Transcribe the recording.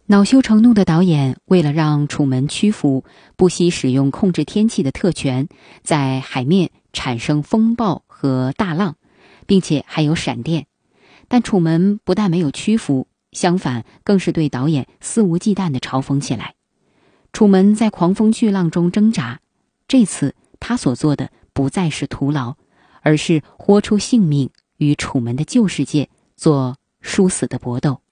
恼羞成怒的导演为了让楚门屈服，不惜使用控制天气的特权，在海面产生风暴和大浪，并且还有闪电。但楚门不但没有屈服，相反更是对导演肆无忌惮地嘲讽起来。楚门在狂风巨浪中挣扎，这次他所做的不再是徒劳，而是豁出性命与楚门的旧世界做殊死的搏斗。